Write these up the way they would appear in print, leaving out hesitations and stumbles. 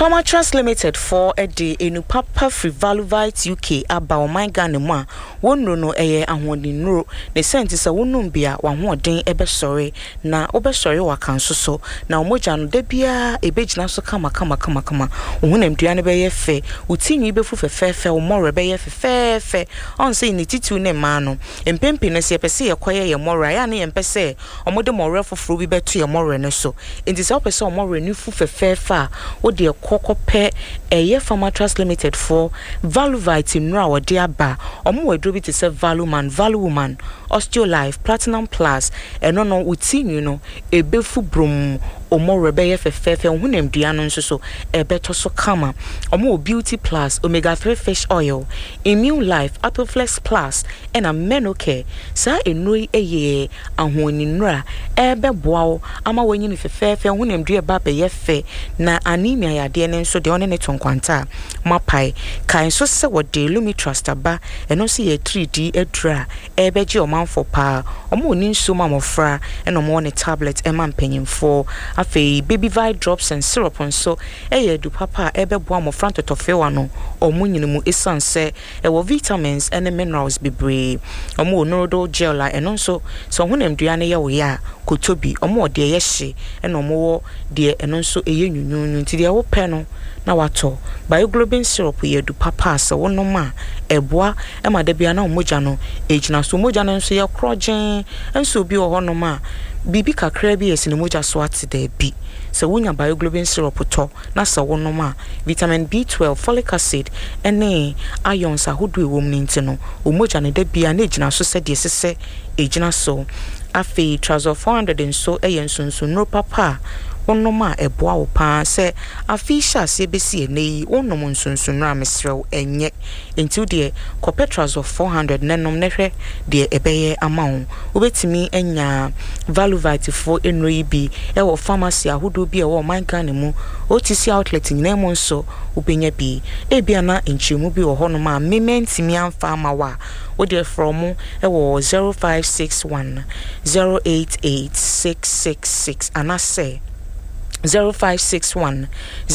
Pharmatras Limited for a day enu papa free Valuvite UK aba my Ghana mu wonro no eye ahwoni nro ne sent is a wonum bia wahwoden ebe sori na obe sori waka nso so na omoja no da bia ebegina so kama wohunem duane be ye fe utinyi be fu fefe omore be ye fefe on say ni titu ne ma no empempe ne se pese ye koye ye more ya na ye mpese omode more foforo bi beto ye more ne so enti se opese omore ni fu fefe a wo de kokope eye Pharmatras Limited for Valuvite nra wo de aba omo wadro bi te se Valuman Valuwoman Osteolife Platinum Plus eno no utinyi no ebefu brom omore be ye fefe hunem dua no nso so ebeto so kama omo Beauty Plus Omega 3 Fish Oil Immune Life Apoflex Plus and a Menocare sa enui eye ahwoni nra ebe boawo ama wanyi ni fefe hunem dua ba be ye fe na anemia ya de ne nso de one ne tonkwanta mapai kan so se wo de Lumitrust aba eno se ye 3D edra ebe je omanfo pa omo ni nso mamofra eno mo ne tablet e man penyimfo afei baby vi drops and syrup nso eye du papa ebe boa mo front to fe wano omo nyinemu esanse e wo vitamins and minerals bebre omo norodo gel la eno nso so hunem duane ye wo ya kotobi omo de ye hye eno mo wo de eno nso eye nyunyunyu nti de wo pe no na wato bioglobin syrup ye du papa se wono ma eboa e ma da bia na omoja no ejina so omoja no nso ye krogen enso bi ohono ma bibi kakra bi esine moja so atide bi se wonya bioglobin syrup to na se wono ma vitamin B12 folic acid ene ions ahodo ewom ni ntino omoja ne da bia na ejina so se de sese ejina so afi trouser 400 nso eyensunsu no papa onoma eboa wo pa se afisha se besi enei onom nsonso no amesrew enye enti de Copetras of 400 nenom nehwe de ebeye amawo obetimi enya Valuvite for enroi bi e wo pharmacy ahodo bi e wo manka ne mu OTC outlet nyina mu nso obenya bi e bia na enchemu bi wo hono ma mementimi amfa amawa wo de from e wo 0561 088666 anase 0561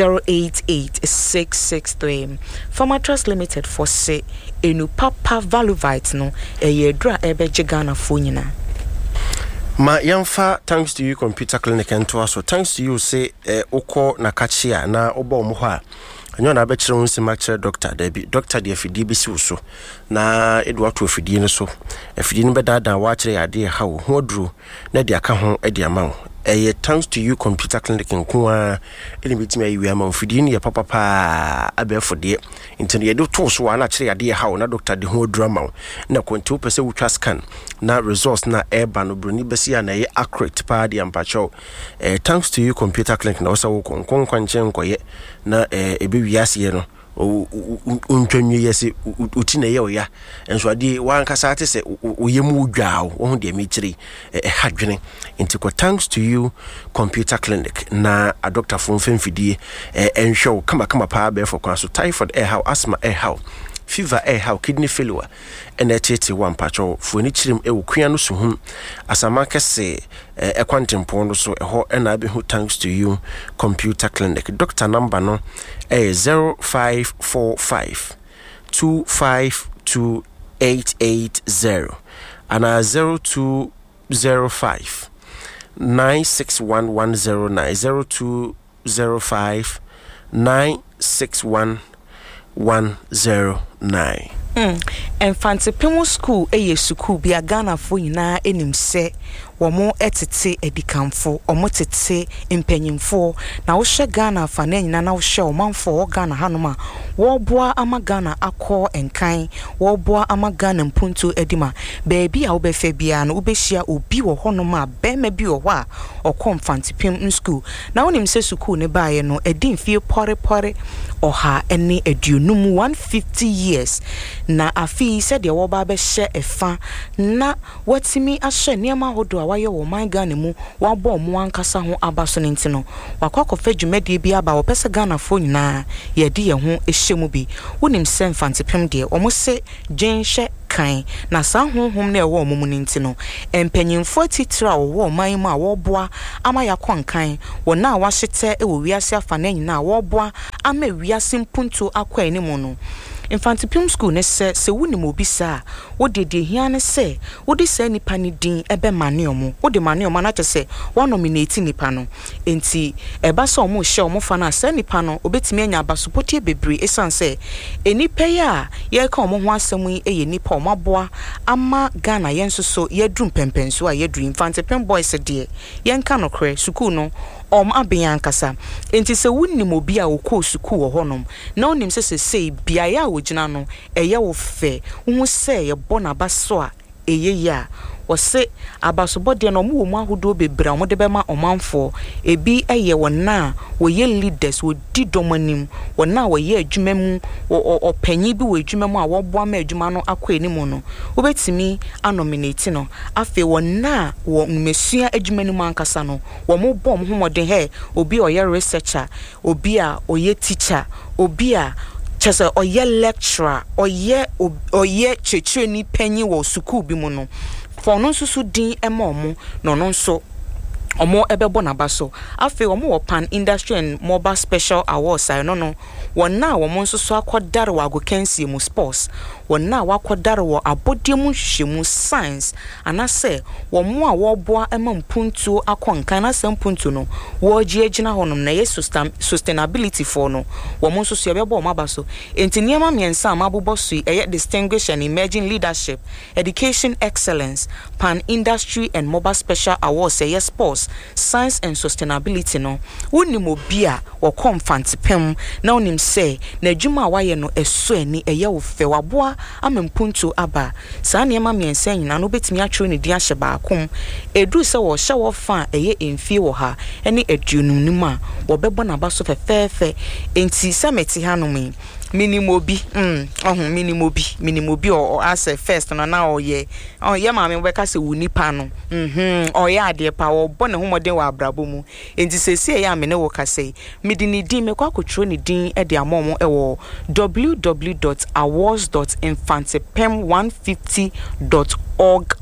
088663 Pharmatras Limited for say enu papa Valuvite no eyedra ebeje Ghana fo nyina ma yamfa thanks to you computer clinic and to us so thanks to you say oko na kachia na oba omo ho a anyo na abekire won sima kire doctor Debbie doctor de afidi bi si so na edu ato afidi ne so afidi ne bedada wa kire ade ha wo ho duro na de aka ho ade ama wo thanks to you computer clinic nkoa ene bitimi ayi ama afidi ne ye papa abefo de intene ye do to so na kire ade ha wo na doctor de ho duro ama wo na kontu pese wutwa scan na results na eba no broni besi na ye accurate pa de ampacho thanks to you computer clinic na osa wo konkwanche nkoye na ebe wiase ye no untwanwe yesi utina ye oya enso ade wankasa ate se oyemu dwaawo wo de mechiri hadwene enti ko thanks to you computer clinic na a doctor from femfidie enhwe kama pa be for kwa so typhoid how asthma how fever how kidney failure NHT one patcho for ni chirim ewukua no so hum asama kese ekwantempo no so ho na be who thanks to you computer clinic doctor number no 0545 252880 and 0205 961109 0205 961109 Infante Pemu School eye school bi Ghana fo nyina enim se womo etete edikanfo omo tete empanyimfo na wo hye Ghana fa na nyina na wo hye omanfo Ghana hanoma wo boa ama Ghana akọ enkan wo boa ama Ghana mpuntu edima baabi a wo befa bia na wo behia obi wo honoma bema bi wo a okọ Infante Pemu School na wonim se school ne baaye no edin fie pore oha ene aduonum 150 years na afi said ya woba be hye efa na watimi ahye niam ahodo a waye wo man Ghana mu wabo mo ankasa ho abaso ne ntino wakwakofa dwumade bi aba wo pese Ghana fo nyina ye de ye ho ehyemu bi wonim se Infante Pemu de omo se gyenhye kan na saa honhom na ɛwɔ ɔmo mu nti empanyimfo titira wo man mu a wɔboa ama yakɔ nkan wɔ na wahyete ɛwɔ wiase afa na nyina wɔboa ama wiase mpunto akɔ animu no Infantipim school ne se wuni mo bi sa wo de hia ne se wo de se nipa ni din ebe mane omo wo de mane omo na se wo nominate nipa no enti eba so omo hye omo fa na se nipa no obetimi anya abasopoti bebre esan se enipa ya ye ka omo ho asem yi eye nipa omo aboa ama Ghana yen so ye drum pempenso a ye drum Infantipim boys de ye nka no kre school no abiyan kasa enti se wunni mo bia wo ko suku wo honom na onim se bia ya wo gina no eye wo fe hu se ye bona baso a eye ya wo se abasobode no mo mu ahodo bebra mo de bema omanfo ebi eye wona wo ye leaders wo di domanim wona wo ye adwuma mu opanyi bi wo adwuma mu a wo boa ma adwuma no akɔ enimu no wo betimi anominate no afi wona wo mmesua adwuma ni mankasa no wo mo bom homode he obi oye researcher obi a oye teacher obi a chese oye lecturer oye chechire ni panyi wo school bi mu no for no susu din emomo no nso omo ebebo na baso afi omo wo pan industry and mobile special awards I no wona wo nso so akodare wa agokensi mu sports wona wa akodare wo abodie mu hwehwemu science anase wo mo a wo boa emampuntu akonkan na sampuntu no wo gi agina honom na ye sustainability for no wo nso so yebebo o mabaso enti niam amiensa amabobo so eye distinguished and emerging leadership education excellence pan industry and mobile special awards eye sports science and sustainability no woni mo bia wo Infantipim na onim say na adwuma waye no eso ani eye wo fe waboa amempuntu aba saa niam miensa nyina no betimi atwere ne dia hye baakom edu se wo hye wo fa eye emfie wo ha ene aduonum nim a wo bebo na ba so fefefe enti sameti hanom minimobi minimobi or as first no na oye maame we ka se wuni pa no oye ade pa wo bone homoden wa abrabo mu enti sesi ya me ne wo ka se midini din me kwa kotro ni din e de amomo e wo www.awards.infantipim150.org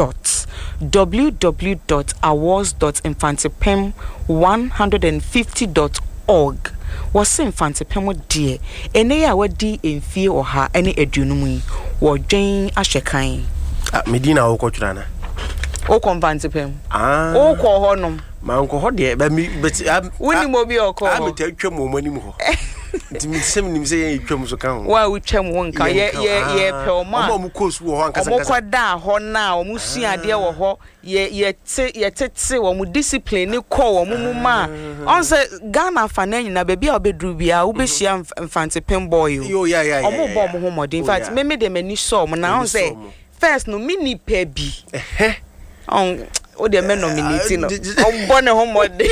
www.awards.infantipim150.org was Infantipim dear ene ya wadi emfie oha ene aduonum yi wo dwen ahwekan medina wo kotwrana o Infantipim o ko honom man ko ho de ba mi beti woni mo bi o ko ho am te twam mo manim ho ntimisem nimse ye twam so kan ho wa wo twam ho nka ye pe o ma mo kosu wo ho ankasa mo kwada ho na o mo suade wo ho ye tete wo mo discipline ko wo mo ma on se Ghana fa na nyina ba bia obedru bia wo be hia Infantipim boy yo ya o mo bo mo ho modin in fact me de mani so mo na on se first no mini pa bi on o de me nominate no on bone ho mode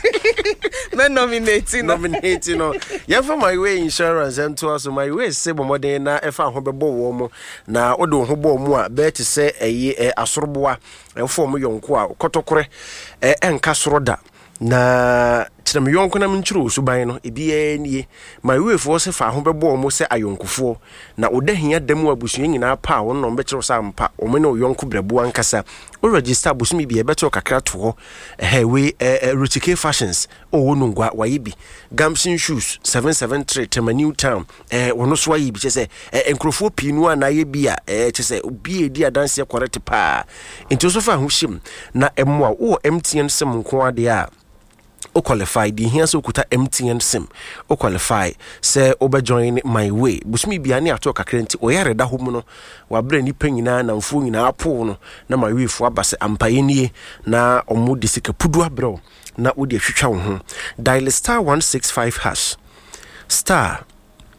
me nominate no ya for my way insurance and to us my way say bomode na e fa ho bebo wo mo na o de ho bo mo a be te se eye asoroboa e fo mo yonko a kotokore enka soroda na tirem yonko na mnchiro suban no ebi nie my way for se fa ho bebo mo se ayonkofo na odahia dam abusuan nyina pa wo no be kiro sa mpa o me no yonko brebo ankasa o register busumi bi e beto kakra to we Ruchike fashions o wonu ngwa wayibi Gamson shoes 773 Tema New Town wono so wayibi chese enkrofo pinu ana ye bia chese obi edi adanse correct pa enti so fa ho hyim na emmo a wo MTN sim nko ade a o qualify di here so kuta MTN sim o qualify say obe join my way busumi bia ne ato kakra nti o yare da homu no wa bra ni panyina na mfu nyina apo no na my way fo abase ampaye nie na omo de sika pudu abro na wo de hwetwa wo ho dial star 165 hash star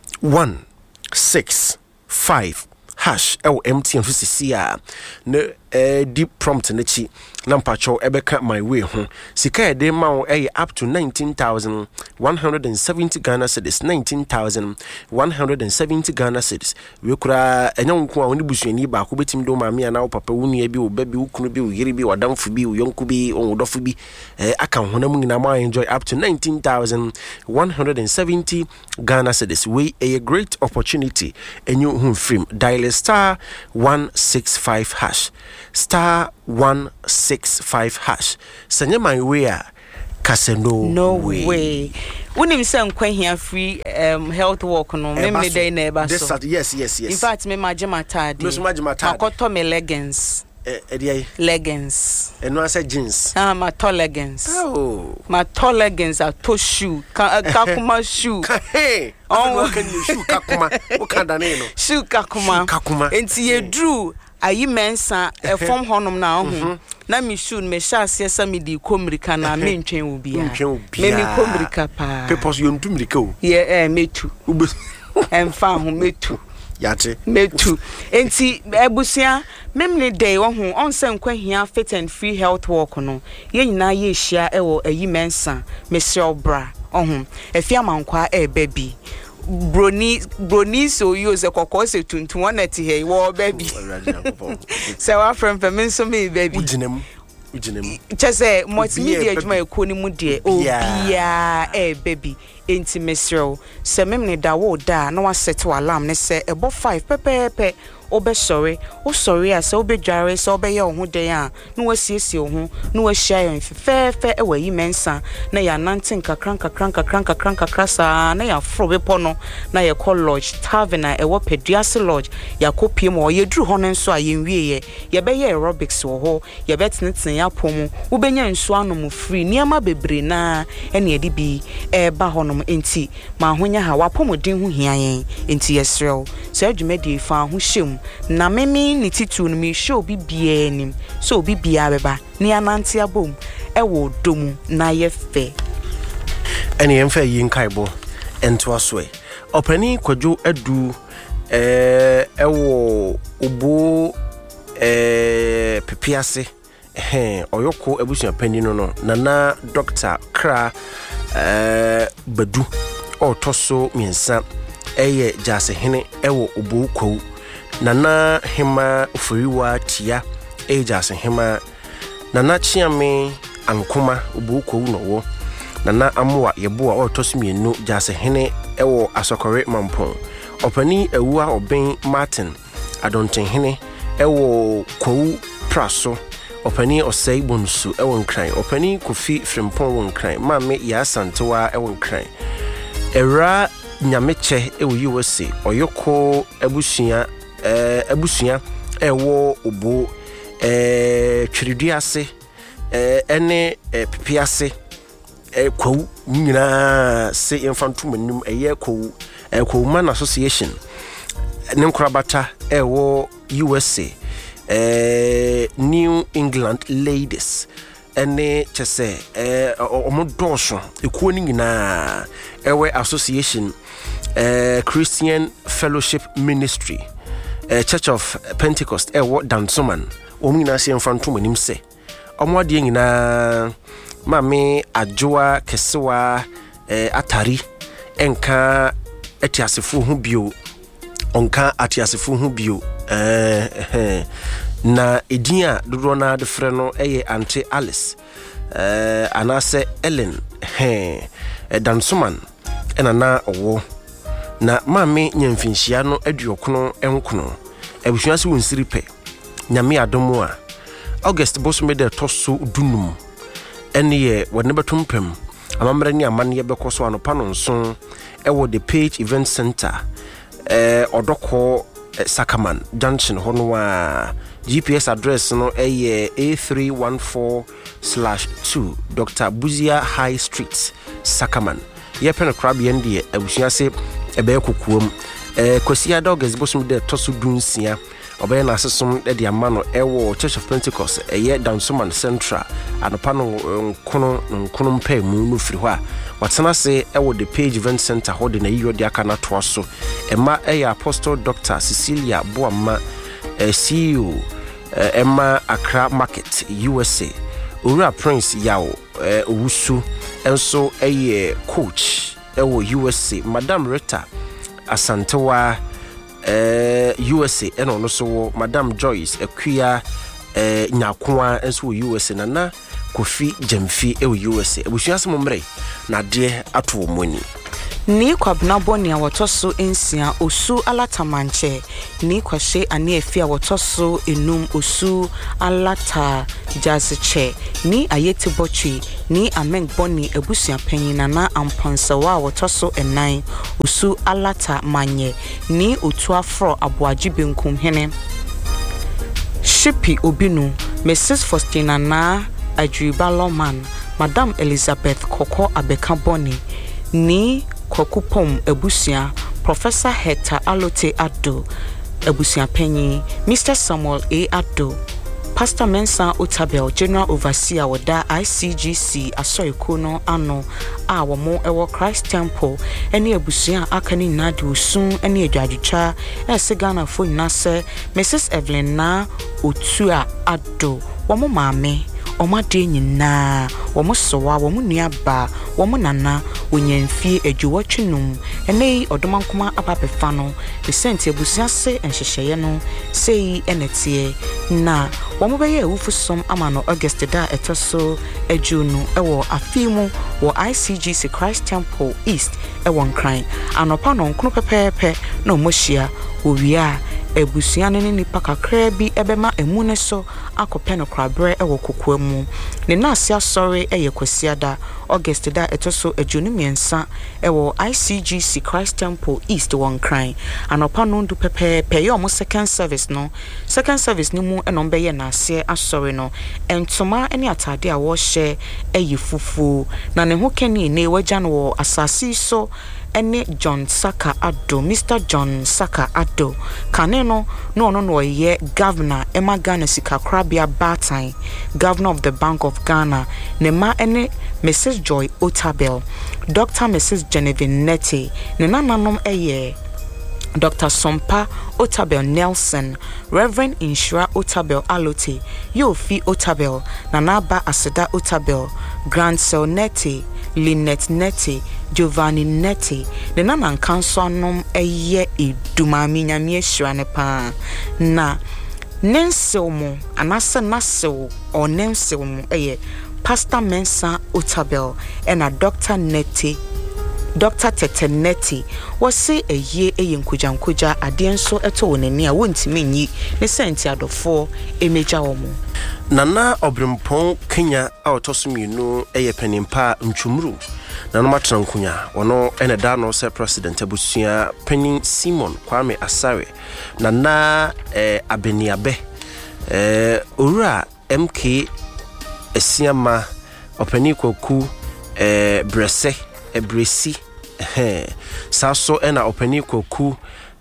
165 hash MTN fisisia na deep prompt nechi na mpacho ebeka my way ho sika e de ma wo up to 19,170 Ghana cedis 19,170 Ghana cedis we kura enya nko a woni busuani ba ko betim do ma me na wo papa wuni bi wo ba bi wo kunu bi wo yiri bi wadamfo bi wo yonku bi onwodofo bi aka honam nyina ma enjoy up to 19,170 Ghana cedis we a great opportunity enyu hu film dial star 165 hash star 165 hash sanya my way kaseno no way unim say nkwa hia free health work no me dey na eba so yes in fact me majima tade akoto me leggings leggings eno asa jeans my tall leggings my tall leggings are to shoe kakuma shoe hey oh can you shoe kakuma o kan da ne no shoe kakuma enti ye drew ayi mensa form honum na ho na mi shoe me sha ase sa me di komirika na me ntwen obi a me komirika pa purpose you ntumirika o metu emfa ho metu yate metu enti ebusia memne day wo ho onse nkwa hia fit and free health work no ye nyina ye hia ewo ayi mensa me bra ohun efia mankwa baby broni so you se kokko se tuntu wonati he wo baby se wa from so me baby ujinem chese multimedia juma ekoni mu de obia baby enti mesro se memne da wo da na wa set alarm ne se ebo 5 pepepe obesore o sorry ase obedware se obeye ho den a na wasiesie ho na wahia yan fefefe ewayi mensa na ya nantin kakran sa na ya frobepo no na ya call lodge tavern ewo peduase lodge ya kopie mo ye duru ho nso a yenwie ye beye aerobics wo ho ye betneten ya pomu ubenya nso anom free niama bebre na ene edi bi ba honom enti ma honya ha wapomodin ho hia yen enti yesrew se adwumadi fa ho hyem na memi ni titu no mi show bibia nim so bibia beba ni anante abom ewo domu na ye fe ene yemfa yin kaibo ento asoe opani kwadwo adu ewo obo pepiase oyoko ebusia panino no nana Dr. Kra Badu otoso miensa eye jase hene ewo obo kwu nana hema ofuriwa tia jase hema nana chiame ankoma obo kwu no wo nana amwa yeboa otoso mienu jase hene ewo asokore mampon opani ewua oben Martin adonten hene ewo kwu praso opani osei bonsu ewo nkran opani kofi frimpon won nkran mame ya santewa ewo nkran era nyameche ewo USA oyoko abusuya ewo obo twiriduase ene pipiase kwu nyina se infantum nim eye kwu man association ne nkrabata ewo USA New England ladies ene chese omodoso ekuo ni nyina ewe association Christian Fellowship Ministry Church of Pentecost ewo Dansoman omnyina se mfantom anim se omwade nyina mame ajoa kesewa atari enka atiasefo hu bio onka atiasefo hu bio na edin dodo na de frɛ no eye Auntie Alice anase Ellen Dansoman ena na owo na mame nyamfinhia no aduokono enkono abusuase wonsiri pɛ nyame adomo a August bosomede toso dunum ene ye wone betompem amamre ni amane bekoso anopa no nso ewo the Page Event Center odoko Sakaman Junction hono a GPS address no A314/2 Dr. Buzia High Street Sakaman yepen crab yende abusuase ebe kokuom Kosia August bosom de toso dunsia obey na asesom de amano ewo Church of Pentecost eye Dansoman Central anopa no nkono mpa mu no firi ho a watena se ewo the Page Event Center ho de na yiyo de aka na to so ema eye Apostle Dr. Cecilia Boama CEO Emma Accra Market USA Ura Prince Yao Owusu enso coach USA Madam Rita Asantewa USA eno no so Madam Joyce Equia Nyakoa enso USA nana Kofi Jemfi USA ebusuase momre na de ato omoni ni kwabna boni a wotoso ensia osu alata manche ni kwahye ane afia wotoso enum osu alata jazeche ni ayeti bochi ni ameng boni ebusia panyina na ampansawa wotoso enan osu alata manye ni otu afro aboaji benkum hene Shipi Obinu Mrs Faustina na Adriba Loman Madam Elizabeth Koko Abeka Boni ni Kokupom Ebusia Professor Hector Alote Addo Ebusia Penny Mr Samuel A Addo Pastor Mensa Otabel General Overseer Wada ICGC Asoykono Ano a womo ewo Christ Temple eni ebusia akani nadi osun eni adwajucha Ghana fo nyase Mrs Evelyn na Otua Addo womo maame omade nyina womo sowa womo nuaba womo nana onyamfie adwuwatwenum enei odomankoma ababefa no the sent ebusia se enhyehyeye no sei enetie na womo beye awufusom amano August da etoso adwunu ewo afimu wo ICGC Christ Temple East ewo nkran anopa no nkono pepepe na omohia owia ebusia ne nipa kakra bi ebema emune so akopɛ no krabre ewo kokoamu ne nase asɔre eye kwasiada August da etoso adwunu miensa ewo ICGC Christ Temple East won kran anopa no ndu pepepe ye omo second service ni mu enom beye na ase asɔre no entoma ene atade a wo hye eye fufu na ne ho kani ne wagya no wo asasi so ene John Saka Addo Mr John Saka Addo kaneno no ye governor Emma Ghana Sikakrabia Batai governor of the Bank of Ghana nema ene Mrs Joy Otabel Dr Mrs Genevieve Neti ne nananom eye Dr. Sompa Otabel Nelson, Reverend Inshura Otabel Alote, Yofi Otabel, Nanaba Aseda Otabel, Grancel Neti, Lynette Neti, Giovanni Neti, the Nanan Council nom eye idumami nyamie shranepa na nenselmo anasa nasel or nenselmo eye Pastor Mensa Otabel and a Dr. Neti Dr. Tete Neti was say a ye nkuja adienso eto wonani a wontimi nyi ne senti adofo emeja omo Nana Obrimpon Kenya autosuminu eye penimpa ntwumru nana matrankunya ono ene da no se president abusia penin Simon Kwame Asare nana abeniabe owura MK esiama openi koku brese ebresi saso ena openi koku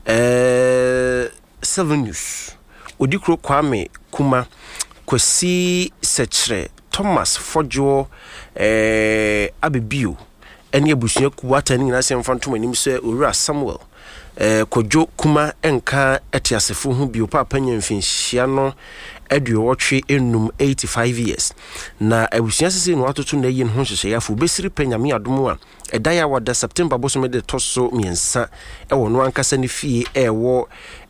7 news odikro Kwame Kuma Kwesi Sechere Thomas Fojo Abibio eni ebusuya kuwata ni nyina se mfantom anim se owura Samuel Kojo Kuma enka etiasefo hu bio papa nyamfinhia no aduowotwe enum 85 years na ebusuya sese no atoto na yi no hyehyɛ yafo besiri panyame adom a edaya wada September boso de toso miensa ewo no ankasa ne fie ewo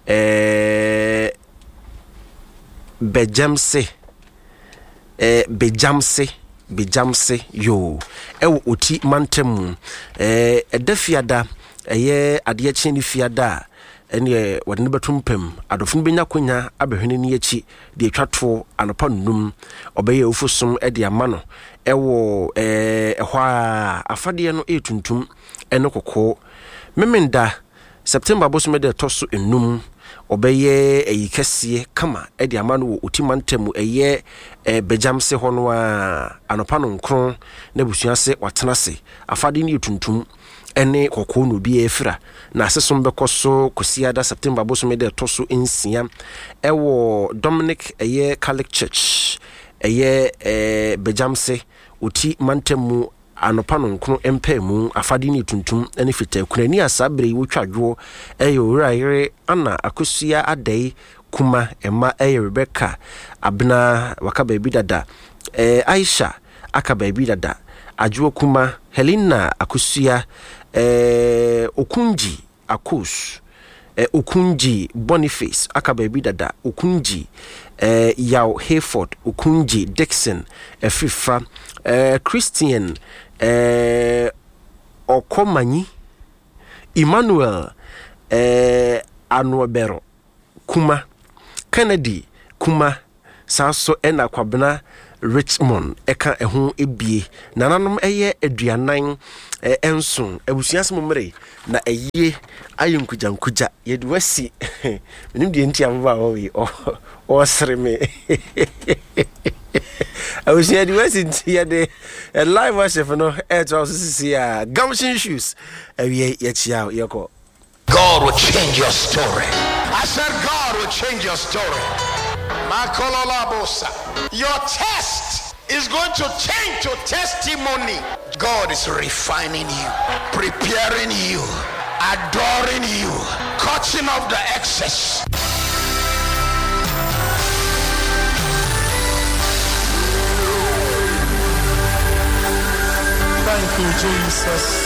Bejamse yo ewo oti mantem edafiada eye ade cheni fiada ene wode ne betumpem adofun benya konya abehwene ne yachi de atwato anopa num obeye ofusom ede amano ewo ehwa afade no etuntum ene kokko memenda September boso de toso enum obeye eyikese kama ede amano wo otimantem eye bejamse hono a anopa no nkron na busuase watenase afade ne etuntum ene kokko no bi efira na asesom bekoso kosiada September boso de toso ensia ewo Dominic eye Catholic Church eye bejamse oti mantemu anopa no nkron empemu afade ne tuntum ene fita kunani asabre wo twadwo eye owura yere ana akosua adai kuma Emma Rebecca Abna waka baby dada Aisha aka baby dada Ajuo kuma Helena Akusia Okunji Akus Okunji Boniface aka baby dada Okunji Yao Hayford Okunji Dixon Fifa Christian Okomanyi Emmanuel Anuabero Kuma Kennedy Kuma Saso ena kwabena Richmond eka ehun ebie nananom eye aduanan enson abusuasem mmere na eye ayinkujankuja yedwasi menim de ntia mba we o sreme abusia de wasi ntia de live worship no to sisi ya Gamshin shoes awie ye chia yeko. God will change your story. I said God will change your story. Your test is going to change to testimony. God is refining you, preparing you, adoring you, cutting off the excess. Thank you, Jesus.